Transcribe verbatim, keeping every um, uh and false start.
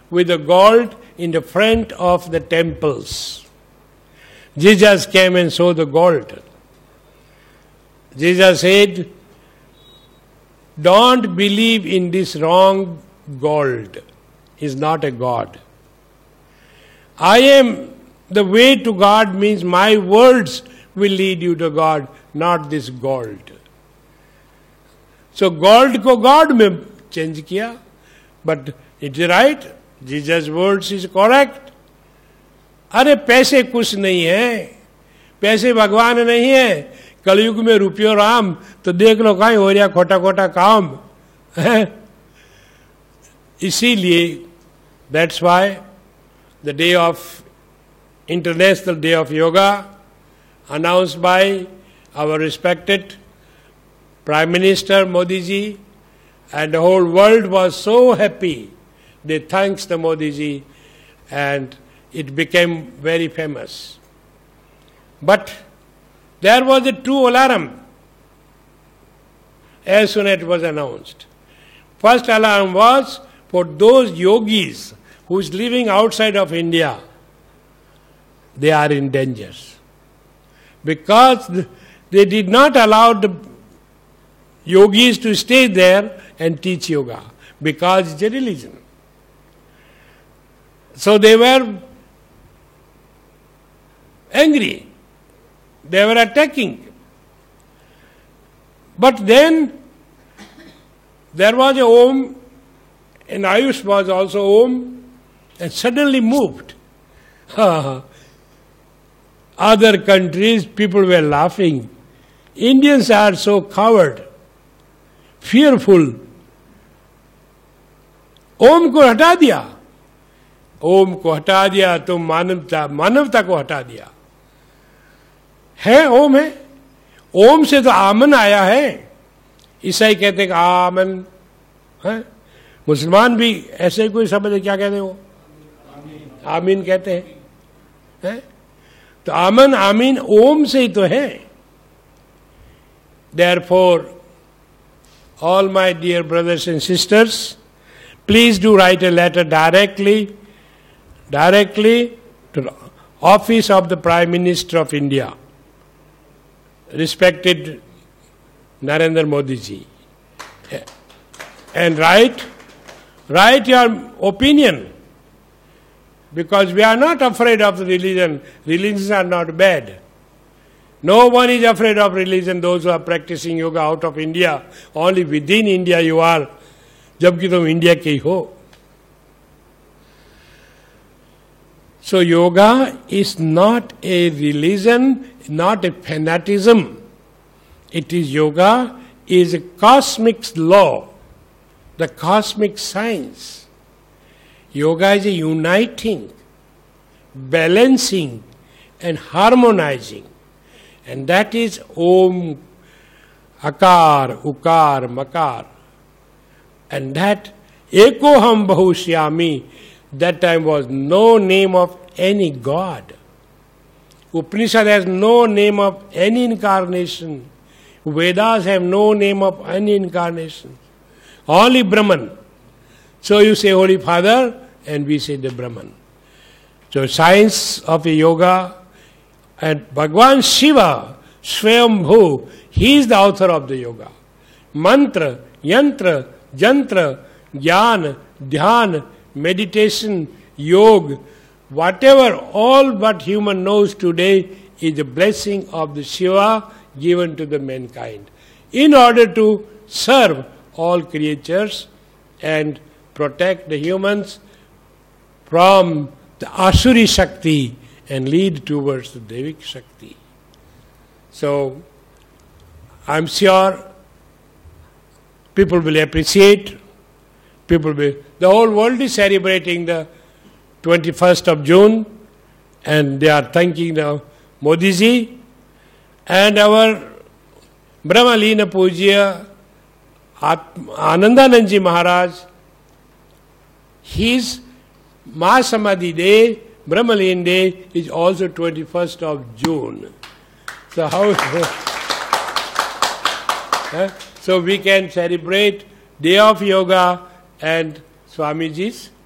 with the gold in the front of the temples. Jesus came and saw the gold. Jesus said, don't believe in this wrong gold. He's not a God. I am the way to God means my words will lead you to God, not this gold. So gold ko God mein change kiya. But it is right. Jesus' words is correct. अरे पैसे कुछ नहीं है, पैसे भगवान नहीं है. कलयुग में रुपयो राम, तो देख लो कहीं हो रहा खोटा खोटा काम है. इसीलिए that's why the day of International Day of Yoga announced by our respected Prime Minister Modi ji, and the whole world was so happy. They thanked the Modi ji and it became very famous. But there was a true alarm as soon as it was announced. First alarm was for those yogis who is living outside of India. They are in danger. Because they did not allow the yogis to stay there and teach yoga. Because it's a religion. So they were angry. They were attacking. But then there was a Om, and Ayush was also Om, and suddenly moved. Other countries, people were laughing. Indians are so coward, fearful. Om को हटा दिया. ओम को हटा दिया तो मानवता मानवता को हटा दिया. है ओम है. ओम से तो आमन आया है. ईसाई कहते हैं कि आमन है. मुसलमान भी ऐसे कोई समझे क्या कहते हैं वो? आमीन कहते हैं. है? तो आमन आमीन ओम से ही तो है. Therefore, all my dear brothers and sisters, please do write a letter directly, directly to the office of the Prime Minister of India, respected Narendra Modi ji, and write, write your opinion, because we are not afraid of the religion. Religions are not bad. No one is afraid of religion, those who are practicing yoga out of India. Only within India you are, जबकि तुम India के ही हो. So yoga is not a religion, not a fanaticism. It is yoga is a cosmic law, the cosmic science. Yoga is a uniting, balancing and harmonizing. And that is Om, Akar, Ukar, Makar. And that Ekoham Bahushyami, that time was no name of any god. Upanishad has no name of any incarnation. Vedas have no name of any incarnation. Only Brahman. So you say Holy Father and we say the Brahman. So science of a yoga, and Bhagwan Shiva, Swayambhu, he is the author of the yoga. Mantra, yantra, jantra, jnana, dhyan, meditation, yoga, whatever, all what human knows today is the blessing of the Shiva given to the mankind in order to serve all creatures and protect the humans from the Asuri Shakti and lead towards the Devik Shakti. So, I'm sure people will appreciate, people will, the whole world is celebrating the twenty-first of June and they are thanking the Modi ji and our Brahmalina Pujya Anandanand ji Maharaj, his Mahasamadhi Day, Brahmalin Day is also twenty-first of June. So how? So we can celebrate Day of Yoga and Swamiji's